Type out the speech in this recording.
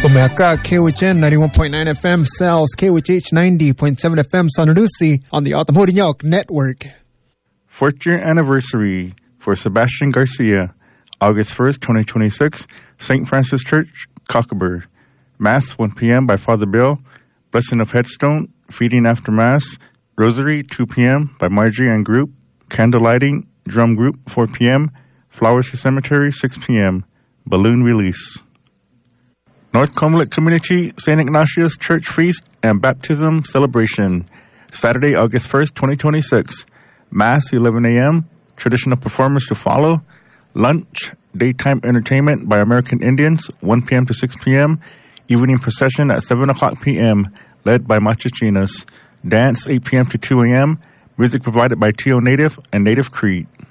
Omeka, KOHN 91.9 FM, Cells, KOHH 90.7 FM, San Lucy on the Automotive Network. 4th year anniversary for Sebastian Garcia, August 1st, 2026, St. Francis Church, Cockburn. Mass 1 p.m. by Father Bill, Blessing of Headstone, Feeding After Mass, Rosary 2 p.m. by Marjorie and Group, Candle Lighting, Drum Group 4 p.m., Flowers to Cemetery 6 p.m., Balloon Release. North Comelec Community St. Ignatius Church Feast and Baptism Celebration, Saturday, August 1st, 2026. Mass 11 a.m., traditional performance to follow, lunch, daytime entertainment by American Indians 1 p.m. to 6 p.m., evening procession at 7 o'clock p.m., led by Machachinas, dance 8 p.m. to 2 a.m., music provided by Tio Native and Native Creed.